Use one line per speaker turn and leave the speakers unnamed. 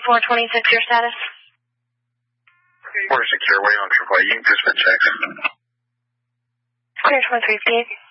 426, your status?
We're secure, way on AAA. You can just checks.
Clear 23 feet.